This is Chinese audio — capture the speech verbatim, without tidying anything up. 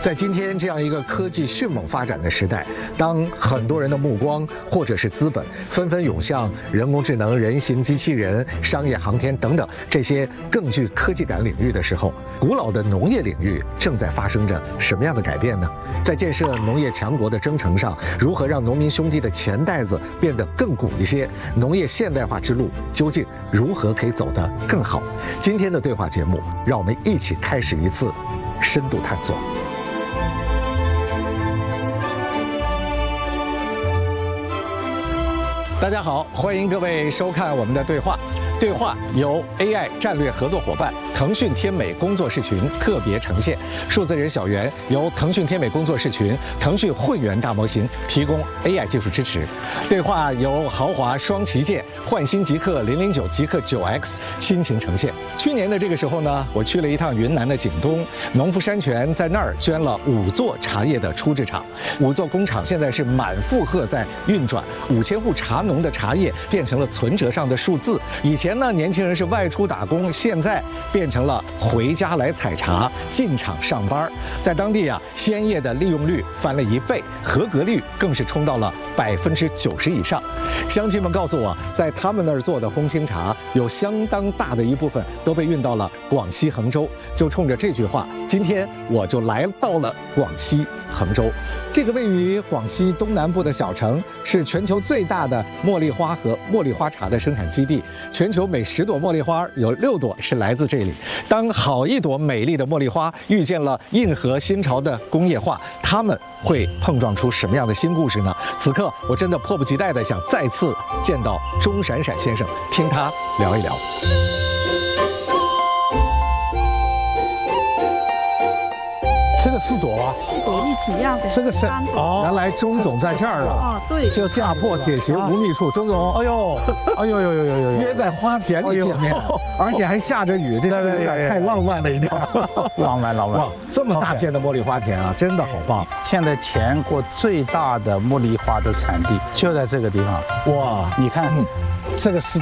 在今天这样一个科技迅猛发展的时代，当很多人的目光或者是资本纷纷涌向人工智能、人形机器人、商业航天等等这些更具科技感领域的时候，古老的农业领域正在发生着什么样的改变呢？在建设农业强国的征程上，如何让农民兄弟的钱袋子变得更鼓一些？农业现代化之路究竟如何可以走得更好？今天的对话节目，让我们一起开始一次深度探索。大家好，欢迎各位收看我们的对话。对话由 A I 战略合作伙伴腾讯天美工作室群特别呈现，数字人小圆由腾讯天美工作室群、腾讯混元大模型提供 A I 技术支持。对话由豪华双旗舰焕新极客零零九、极客九 X 亲情呈现。去年的这个时候呢，我去了一趟云南的景东，农夫山泉在那儿捐了五座茶叶的初制厂，五座工厂现在是满负荷在运转，五千户茶农的茶叶变成了存折上的数字。以前呢，年轻人是外出打工，现在变成了回家来采茶，进厂上班。在当地啊，鲜叶的利用率翻了一倍，合格率更是冲到了百分之九十以上。乡亲们告诉我，在他们那儿做的红青茶，有相当大的一部分都被运到了广西衡州。就冲着这句话，今天我就来到了广西衡州。这个位于广西东南部的小城，是全球最大的茉莉花和茉莉花茶的生产基地。全球每十朵茉莉花有六朵是来自这里。当好一朵美丽的茉莉花遇见了硬核新潮的工业化，它们会碰撞出什么样的新故事呢？此刻我真的迫不及待地想再次见到钟闪闪先生，听他聊一聊。 这个四朵啊， 四朵一起要的。 这个是哦，原来钟总在这儿了。 哦，对， 就踏破铁鞋无觅处。钟总，哎呦，哎呦呦呦呦呦， 约在花田里见面，而且还下着雨，这是有点太浪漫了一点。 浪漫浪漫，哇， 这么大片的茉莉花田啊，真的好棒！ 现在全国最大的茉莉花的产地就在这个地方。哇，你看，这个是